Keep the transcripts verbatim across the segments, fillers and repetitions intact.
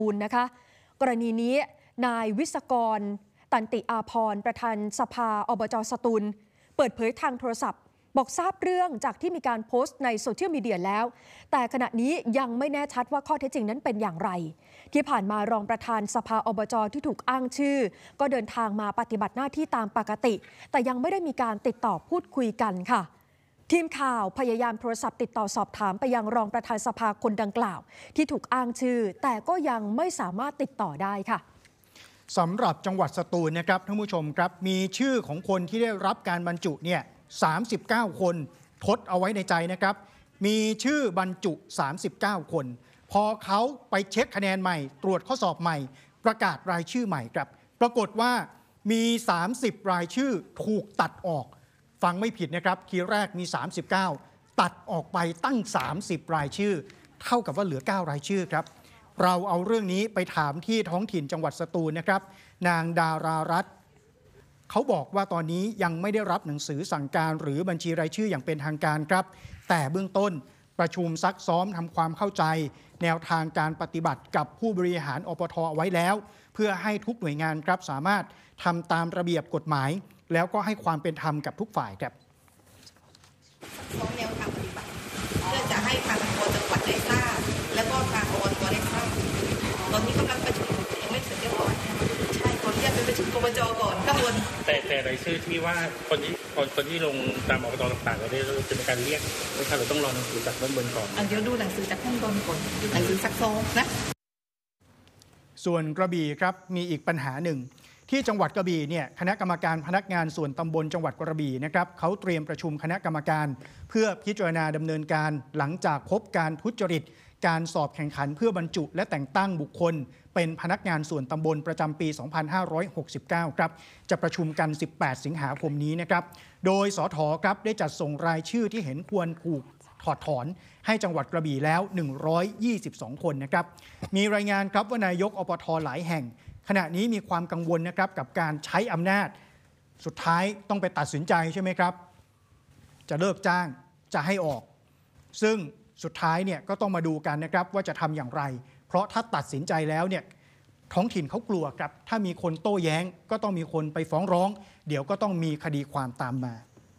ตูลนะคะกรณีนี้นายวิศกรตันติอาภรณ์ประธานสภาอบจ.สตูลเปิดเผยทางโทรศัพท์บอกทราบเรื่องจากที่มีการโพสต์ในโซเชียลมีเดียแล้วแต่ขณะนี้ยังไม่แน่ชัดว่าข้อเท็จจริงนั้นเป็นอย่างไรที่ผ่านมารองประธานสภาอบจ.ที่ถูกอ้างชื่อก็เดินทางมาปฏิบัติหน้าที่ตามปกติแต่ยังไม่ได้มีการติดต่อพูดคุยกันค่ะทีมข่าวพยายามโทรศัพท์ติดต่อสอบถามไปยังรองประธานสภาคนดังกล่าวที่ถูกอ้างชื่อแต่ก็ยังไม่สามารถติดต่อได้ค่ะสำหรับจังหวัดสตูลนะครับท่านผู้ชมครับมีชื่อของคนที่ได้รับการบรรจุเนี่ยสามสิบเก้าคนทดเอาไว้ในใจนะครับมีชื่อบรรจุสามสิบเก้าคนพอเขาไปเช็คคะแนนใหม่ตรวจข้อสอบใหม่ประกาศรายชื่อใหม่ครับปรากฏว่ามีสามสิบรายชื่อถูกตัดออกฟังไม่ผิดนะครับทีแรกมีสามสิบเก้าตัดออกไปตั้งสามสิบรายชื่อเท่ากับว่าเหลือเก้ารายชื่อครับเราเอาเรื่องนี้ไปถามที่ท้องถิ่นจังหวัดสตูลนะครับนางดารารัตน์เขาบอกว่าตอนนี้ยังไม่ได้รับหนังสือสั่งการหรือบัญชีรายชื่ออย่างเป็นทางการครับแต่เบื้องต้นประชุมซักซ้อมทำความเข้าใจแนวทางการปฏิบัติกับผู้บริหารอปท.เอาไว้แล้วเพื่อให้ทุกหน่วยงานครับสามารถทำตามระเบียบกฎหมายแล้วก็ให้ความเป็นธรรมกับทุกฝ่ายครับซ้อมแนวทางปฏิบัติเพื่อจะให้ทางจังหวัดได้ทราบแล้วก็ทางอบต.ได้ทราบตอนนี้กำลังประชุมยังไม่เสร็จเรียบร้อยใช่ขออนุญาตไปประชุมอบจ.ก่อนข้างบนแต่แต่รายชื่อที่ว่าคนที่คนคนที่ลงตามอบต.ต่างๆเราได้จะมีการเรียกไม่ใช่เราต้องรอหนังสือจากเบื้องบนก่อนเดี๋ยวดูหนังสือจากข้างบนก่อนหนังสือซักซ้อมนะส่วนกระบี่ครับมีอีกปัญหาหนึ่งที่จังหวัดกระบี่เนี่ยคณะกรรมการพนักงานส่วนตำบลจังหวัดกระบี่นะครับเขาเตรียมประชุมคณะกรรมการเพื่อพิจารณาดำเนินการหลังจากพบการทุจริตการสอบแข่งขันเพื่อบรรจุและแต่งตั้งบุคคลเป็นพนักงานส่วนตำบลประจำปี สองพันห้าร้อยหกสิบเก้า ครับจะประชุมกัน สิบแปด สิงหาคมนี้นะครับโดยสถ.ครับได้จัดส่งรายชื่อที่เห็นควรถูกถอดถอนให้จังหวัดกระบี่แล้วหนึ่งร้อยยี่สิบสองคนนะครับมีรายงานครับว่านายกอปท.หลายแห่งขณะนี้มีความกังวลนะครับกับการใช้อำนาจสุดท้ายต้องไปตัดสินใจใช่ไหมครับจะเลิกจ้างจะให้ออกซึ่งสุดท้ายเนี่ยก็ต้องมาดูกันนะครับว่าจะทำอย่างไรเพราะถ้าตัดสินใจแล้วเนี่ยท้องถิ่นเขากลัวครับถ้ามีคนโต้แย้งก็ต้องมีคนไปฟ้องร้องเดี๋ยวก็ต้องมีคดีความตามมา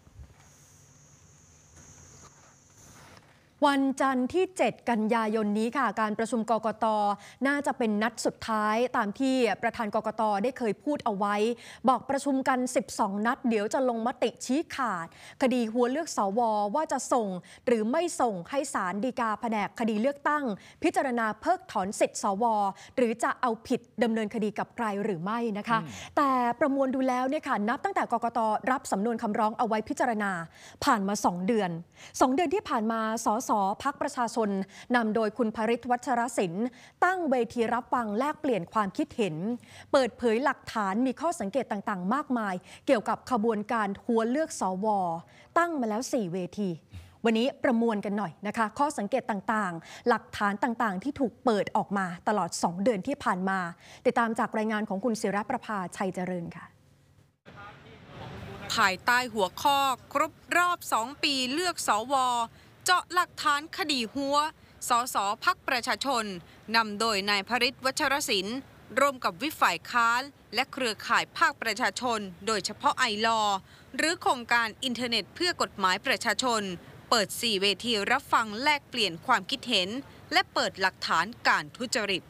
วันจันทร์ที่เจ็ดกันยายนนี้ค่ะการประชุมกกต.น่าจะเป็นนัดสุดท้ายตามที่ประธานกกต.ได้เคยพูดเอาไว้บอกประชุมกันสิบสองนัดเดี๋ยวจะลงมติชี้ขาดคดีหัวเลือกสว.ว่าจะส่งหรือไม่ส่งให้ศาลฎีกาแผนกคดีเลือกตั้งพิจารณาเพิกถอนสิทธิสว.หรือจะเอาผิดดำเนินคดีกับใครหรือไม่นะคะแต่ประมวลดูแล้วเนี่ยค่ะนับตั้งแต่กกต.รับสำนวนคำร้องเอาไว้พิจารณาผ่านมาสองเดือนสองเดือนที่ผ่านมาสสพรรคประชาชนนำโดยคุณภริษฐ์ วัชรศิลป์ตั้งเวทีรับฟังแลกเปลี่ยนความคิดเห็นเปิดเผยหลักฐานมีข้อสังเกตต่างๆมากมายเกี่ยวกับขบวนการหัวเลือกสวตั้งมาแล้วสี่เวทีวันนี้ประมวลกันหน่อยนะคะข้อสังเกตต่างๆหลักฐานต่างๆที่ถูกเปิดออกมาตลอดสองเดือนที่ผ่านมาติดตามจากรายงานของคุณศิรประภาชัยเจริญค่ะภายใต้หัวข้อครบรอบสองปีเลือกสวเจาะหลักฐานคดีหัวสสพรรคประชาชนนำโดยนายภริษฐ์ วัชรศิลป์ร่วมกับวิฝ่ายค้านและเครือข่ายภาคประชาชนโดยเฉพาะไอลอหรือโครงการอินเทอร์เน็ตเพื่อกฎหมายประชาชนเปิดสี่เวทีรับฟังแลกเปลี่ยนความคิดเห็นและเปิดหลักฐานการทุจริต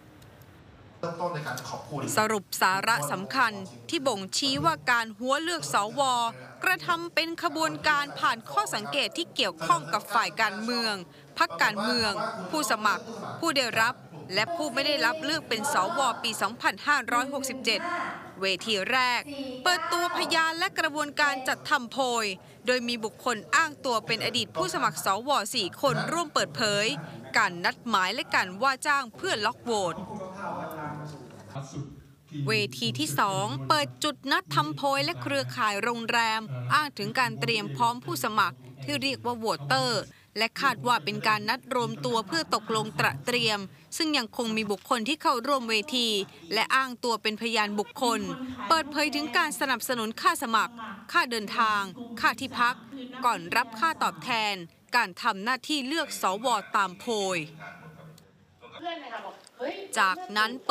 สรุปสาระสำคัญที่บ่งชี้ว่าการหัวเลือกสวกระทำเป็นขบวนการผ่านข้อสังเกตที่เกี่ยวข้องกับฝ่ายการเมืองพรรคการเมืองผู้สมัครผู้ได้รับและผู้ไม่ได้รับเลือกเป็นสวปี สองพันห้าร้อยหกสิบเจ็ด เวทีแรกเปิดตัวพยานและกระบวนการจัดทำโพยโดยมีบุคคลอ้างตัวเป็นอดีตผู้สมัครสวสี่คนร่วมเปิดเผยการนัดหมายและการว่าจ้างเพื่อล็อกโหวตเวทีที่สองเปิดจุดนัดทำโพยและเครือข่ายโรงแรมอ้างถึงการเตรียมพร้อมผู้สมัครที่เรียกว่าโหวตเตอร์และคาดว่าเป็นการนัดรวมตัวเพื่อตกลงตระเตรียมซึ่งยังคงมีบุคคลที่เข้าร่วมเวทีและอ้างตัวเป็นพยานบุคคลเปิดเผยถึงการสนับสนุนค่าสมัครค่าเดินทางค่าที่พักก่อนรับค่าตอบแทนการทำหน้าที่เลือกสวตามโพยจากนั้น